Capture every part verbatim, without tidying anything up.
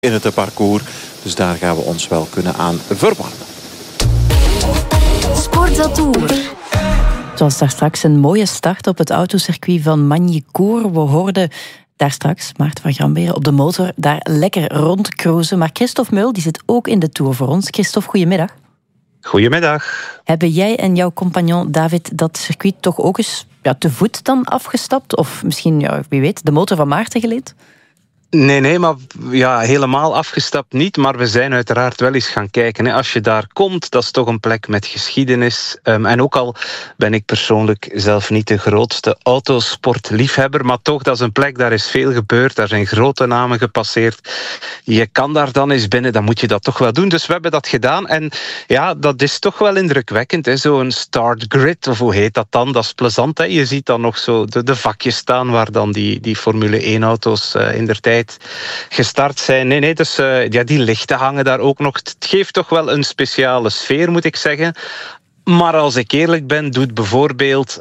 in het parcours. Dus daar gaan we ons wel kunnen aan verwarmen. Sportatour. Het was daar straks een mooie start op het autocircuit van Magny-Cours. We hoorden daar straks Maarten van Gramberen op de motor daar lekker rondcruisen. Maar Christophe Meul die zit ook in de Tour voor ons. Christophe, goedemiddag. Goedemiddag. Hebben jij en jouw compagnon David dat circuit toch ook eens ja, te voet dan afgestapt? Of misschien, ja, wie weet, de motor van Maarten geleend? Nee, nee, maar ja, helemaal afgestapt niet. Maar we zijn uiteraard wel eens gaan kijken. Hè. Als je daar komt, dat is toch een plek met geschiedenis. Um, en ook al ben ik persoonlijk zelf niet de grootste autosportliefhebber, maar toch, dat is een plek, daar is veel gebeurd. Daar zijn grote namen gepasseerd. Je kan daar dan eens binnen, dan moet je dat toch wel doen. Dus we hebben dat gedaan. En ja, dat is toch wel indrukwekkend. Zo'n start grid, of hoe heet dat dan? Dat is plezant. Hè? Je ziet dan nog zo de, de vakjes staan waar dan die, die Formule één-auto's uh, in der tijd gestart zijn. Nee, nee, dus uh, ja, die lichten hangen daar ook nog. Het geeft toch wel een speciale sfeer, moet ik zeggen. Maar als ik eerlijk ben, doet bijvoorbeeld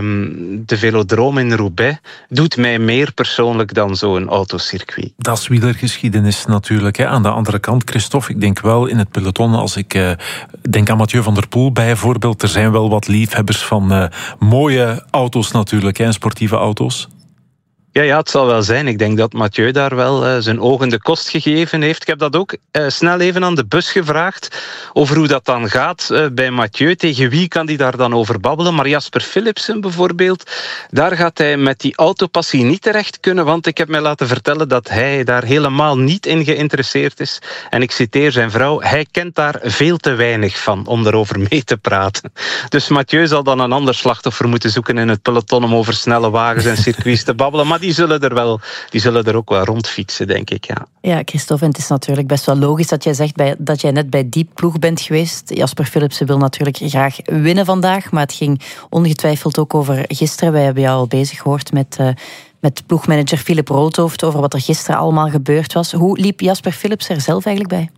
um, de velodroom in Roubaix doet mij meer persoonlijk dan zo'n autocircuit. Dat is wielergeschiedenis natuurlijk. Hè. Aan de andere kant, Christophe, ik denk wel in het peloton, als ik uh, denk aan Mathieu van der Poel bijvoorbeeld, er zijn wel wat liefhebbers van uh, mooie auto's natuurlijk, hè, sportieve auto's. Ja, ja, het zal wel zijn. Ik denk dat Mathieu daar wel uh, zijn ogen de kost gegeven heeft. Ik heb dat ook uh, snel even aan de bus gevraagd over hoe dat dan gaat uh, bij Mathieu. Tegen wie kan hij daar dan over babbelen? Maar Jasper Philipsen bijvoorbeeld, daar gaat hij met die autopassie niet terecht kunnen, want ik heb mij laten vertellen dat hij daar helemaal niet in geïnteresseerd is. En ik citeer zijn vrouw, hij kent daar veel te weinig van om erover mee te praten. Dus Mathieu zal dan een ander slachtoffer moeten zoeken in het peloton om over snelle wagens en circuits te babbelen. Maar die zullen er wel, die zullen er ook wel rondfietsen, denk ik. Ja, ja Christophe, en het is natuurlijk best wel logisch dat jij zegt bij, dat jij net bij die ploeg bent geweest. Jasper Philipsen wil natuurlijk graag winnen vandaag, maar het ging ongetwijfeld ook over gisteren. Wij hebben jou al bezig gehoord met, uh, met ploegmanager Philip Roodhoofd over wat er gisteren allemaal gebeurd was. Hoe liep Jasper Philipsen er zelf eigenlijk bij?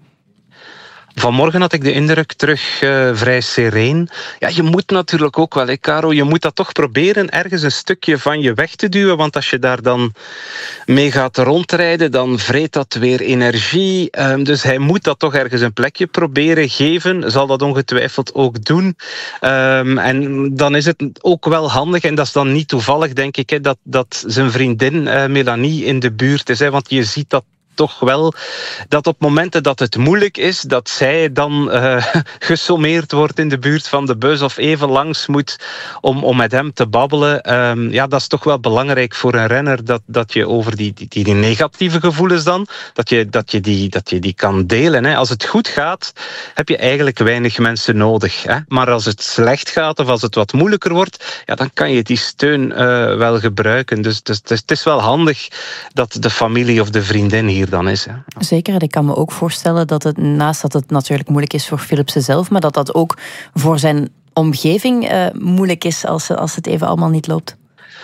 Vanmorgen had ik de indruk terug uh, vrij sereen. Ja, je moet natuurlijk ook wel, hè, Caro, je moet dat toch proberen ergens een stukje van je weg te duwen, want als je daar dan mee gaat rondrijden, dan vreet dat weer energie. Um, dus hij moet dat toch ergens een plekje proberen geven, zal dat ongetwijfeld ook doen. Um, en dan is het ook wel handig, en dat is dan niet toevallig, denk ik, hè, dat, dat zijn vriendin uh, Melanie in de buurt is, hè, want je ziet dat toch wel dat op momenten dat het moeilijk is, dat zij dan uh, gesommeerd wordt in de buurt van de bus of even langs moet om, om met hem te babbelen. Um, ja, dat is toch wel belangrijk voor een renner, dat, dat je over die, die, die negatieve gevoelens dan, dat je, dat je, die, dat je die kan delen. Hè. Als het goed gaat, heb je eigenlijk weinig mensen nodig. Hè. Maar als het slecht gaat of als het wat moeilijker wordt, ja, dan kan je die steun uh, wel gebruiken. Dus, dus, dus het is wel handig dat de familie of de vriendin hier dan is. Hè. Zeker, en ik kan me ook voorstellen dat het, naast dat het natuurlijk moeilijk is voor Philipsen zelf, maar dat dat ook voor zijn omgeving uh, moeilijk is als, als het even allemaal niet loopt.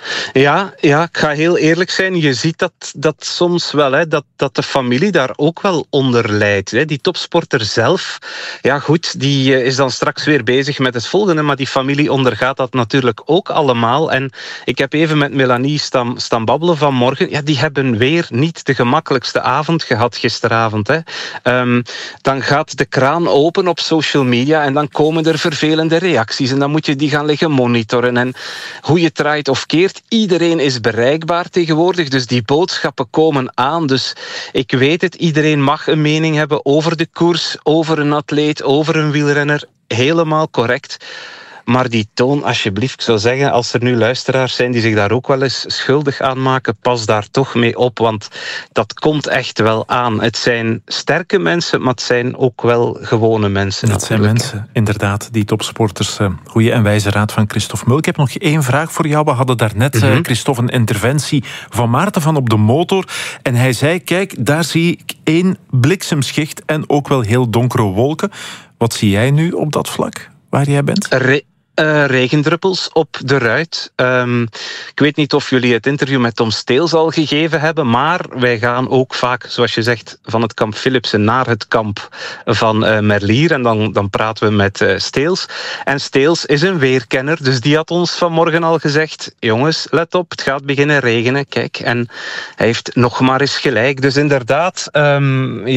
Ja, ja, ik ga heel eerlijk zijn. Je ziet dat, dat soms wel, hè, dat, dat de familie daar ook wel onder lijdt. Hè. Die topsporter zelf, ja goed, die is dan straks weer bezig met het volgende, maar die familie ondergaat dat natuurlijk ook allemaal. En ik heb even met Melanie staan, staan babbelen vanmorgen. Ja, die hebben weer niet de gemakkelijkste avond gehad gisteravond. Hè. Um, dan gaat de kraan open op social media en dan komen er vervelende reacties en dan moet je die gaan liggen monitoren. En hoe je draait of keert, iedereen is bereikbaar tegenwoordig, dus die boodschappen komen aan. Dus ik weet het, iedereen mag een mening hebben over de koers, over een atleet, over een wielrenner. Helemaal correct. Maar die toon, alsjeblieft, ik zou zeggen, als er nu luisteraars zijn die zich daar ook wel eens schuldig aan maken, pas daar toch mee op, want dat komt echt wel aan. Het zijn sterke mensen, maar het zijn ook wel gewone mensen. Dat zijn mensen, inderdaad, die topsporters. Goeie en wijze raad van Christophe Meul. Ik heb nog één vraag voor jou. We hadden daarnet, mm-hmm. Christophe, een interventie van Maarten van op de motor. En hij zei, kijk, daar zie ik één bliksemschicht en ook wel heel donkere wolken. Wat zie jij nu op dat vlak, waar jij bent? Re- Uh, regendruppels op de ruit. Um, ik weet niet of jullie het interview met Tom Steels al gegeven hebben, maar wij gaan ook vaak, zoals je zegt, van het kamp Philipsen naar het kamp van uh, Merlier. En dan, dan praten we met uh, Steels. En Steels is een weerkenner, dus die had ons vanmorgen al gezegd, jongens, let op, het gaat beginnen regenen. Kijk, en hij heeft nog maar eens gelijk. Dus inderdaad... Um,